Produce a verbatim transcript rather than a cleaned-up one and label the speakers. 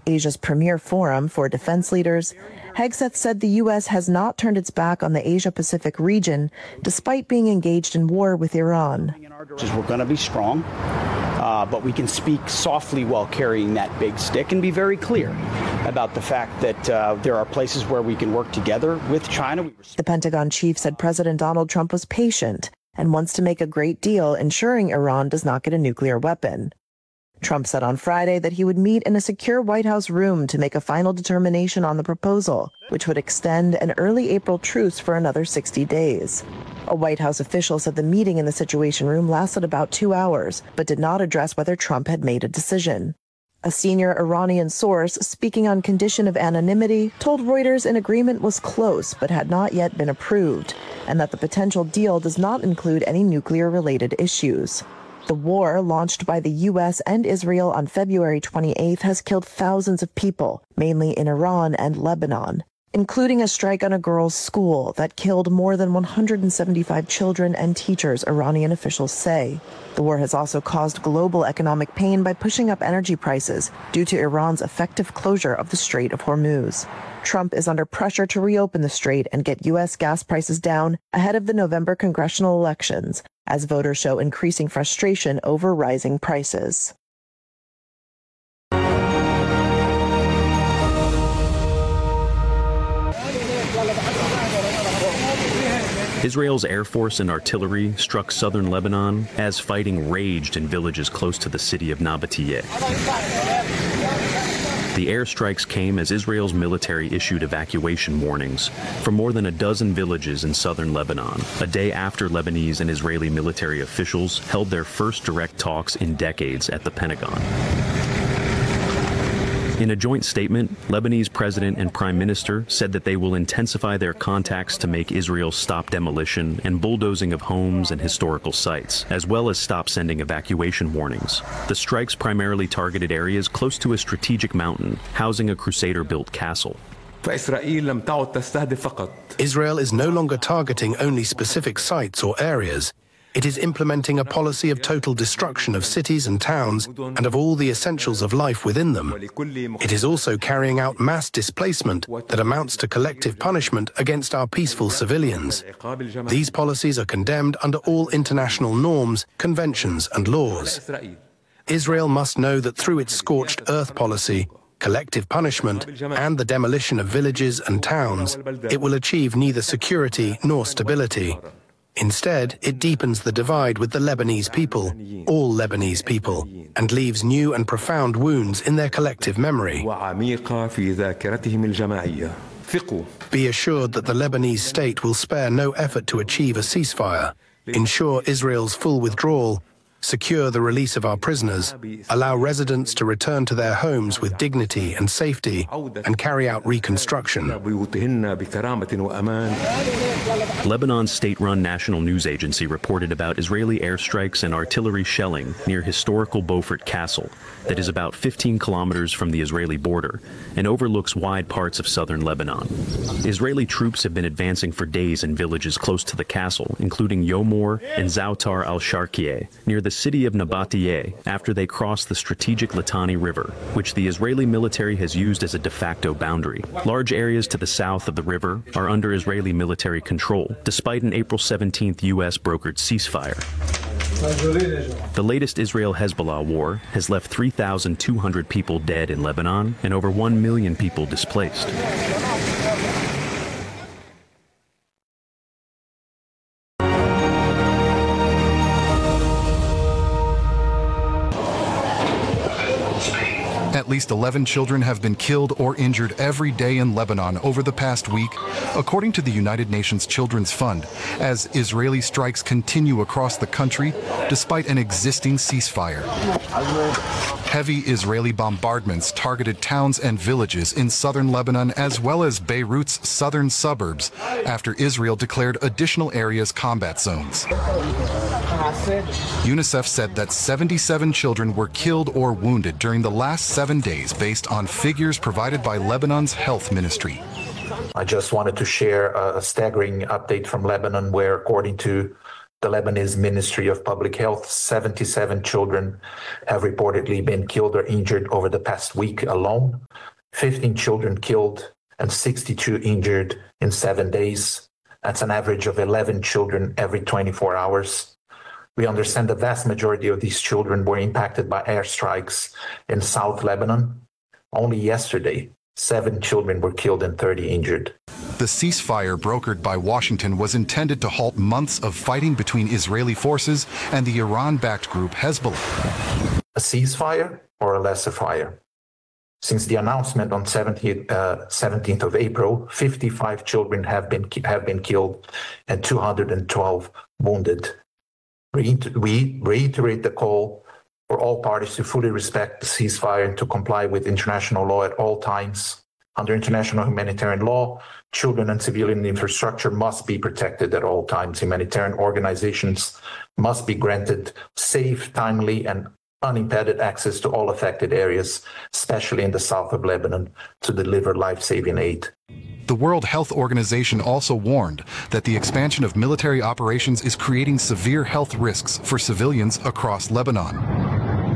Speaker 1: Asia's premier forum for defense leaders, Hegseth said the U S has not turned its back on the Asia-Pacific region, despite being engaged in war with Iran.
Speaker 2: We're going to be strong, uh, but we can speak softly while carrying that big stick and be very clear about the fact that uh, there are places where we can work together with China.
Speaker 1: The Pentagon chief said President Donald Trump was patient and wants to make a great deal ensuring Iran does not get a nuclear weapon. Trump said on Friday that he would meet in a secure White House room to make a final determination on the proposal, which would extend an early April truce for another sixty days. A White House official said the meeting in the Situation Room lasted about two hours, but did not address whether Trump had made a decision. A senior Iranian source, speaking on condition of anonymity, told Reuters an agreement was close but had not yet been approved, and that the potential deal does not include any nuclear-related issues. The war, launched by the U S and Israel on February twenty-eighth, has killed thousands of people, mainly in Iran and Lebanon, including a strike on a girls' school that killed more than one hundred seventy-five children and teachers, Iranian officials say. The war has also caused global economic pain by pushing up energy prices due to Iran's effective closure of the Strait of Hormuz. Trump is under pressure to reopen the strait and get U S gas prices down ahead of the November congressional elections, as voters show increasing frustration over rising prices.
Speaker 3: Israel's air force and artillery struck southern Lebanon as fighting raged in villages close to the city of Nabatiyeh. The airstrikes came as Israel's military issued evacuation warnings for more than a dozen villages in southern Lebanon, a day after Lebanese and Israeli military officials held their first direct talks in decades at the Pentagon. In a joint statement, Lebanese president and prime minister said that they will intensify their contacts to make Israel stop demolition and bulldozing of homes and historical sites, as well as stop sending evacuation warnings. The strikes primarily targeted areas close to a strategic mountain, housing a Crusader-built castle.
Speaker 4: Israel is no longer targeting only specific sites or areas. It is implementing a policy of total destruction of cities and towns and of all the essentials of life within them. It is also carrying out mass displacement that amounts to collective punishment against our peaceful civilians. These policies are condemned under all international norms, conventions, and laws. Israel must know that through its scorched earth policy, collective punishment, and the demolition of villages and towns, it will achieve neither security nor stability. Instead, it deepens the divide with the Lebanese people, all Lebanese people, and leaves new and profound wounds in their collective memory. Be assured that the Lebanese state will spare no effort to achieve a ceasefire, ensure Israel's full withdrawal, secure the release of our prisoners, allow residents to return to their homes with dignity and safety, and carry out reconstruction.
Speaker 3: Lebanon's state-run national news agency reported about Israeli airstrikes and artillery shelling near historical Beaufort Castle that is about fifteen kilometers from the Israeli border and overlooks wide parts of southern Lebanon. Israeli troops have been advancing for days in villages close to the castle, including Yomor and Zoutar al-Sharqieh, near the city of Nabatiyeh, after they crossed the strategic Litani River, which the Israeli military has used as a de facto boundary. Large areas to the south of the river are under Israeli military control, despite an April seventeenth U S brokered ceasefire. The latest Israel-Hezbollah war has left three thousand two hundred people dead in Lebanon and over one million people displaced.
Speaker 5: At least eleven children have been killed or injured every day in Lebanon over the past week, according to the United Nations Children's Fund, as Israeli strikes continue across the country despite an existing ceasefire. Heavy Israeli bombardments targeted towns and villages in southern Lebanon as well as Beirut's southern suburbs after Israel declared additional areas combat zones. UNICEF said that seventy-seven children were killed or wounded during the last seven days based on figures provided by Lebanon's health ministry.
Speaker 6: I just wanted to share a staggering update from Lebanon where, according to the Lebanese Ministry of Public Health, seventy-seven children have reportedly been killed or injured over the past week alone. fifteen children killed and sixty-two injured in seven days. That's an average of eleven children every twenty-four hours. We understand the vast majority of these children were impacted by airstrikes in South Lebanon. Only yesterday, seven children were killed and thirty injured.
Speaker 5: The ceasefire brokered by Washington was intended to halt months of fighting between Israeli forces and the Iran-backed group Hezbollah.
Speaker 6: A ceasefire or a lesser fire? Since the announcement on seventeenth, uh, seventeenth of April, fifty-five children have been have been killed and two hundred twelve wounded. We reiterate the call for all parties to fully respect the ceasefire and to comply with international law at all times. Under international humanitarian law, children and civilian infrastructure must be protected at all times. Humanitarian organizations must be granted safe, timely, and unimpeded access to all affected areas, especially in the south of Lebanon, to deliver life-saving aid.
Speaker 5: The World Health Organization also warned that the expansion of military operations is creating severe health risks for civilians across Lebanon.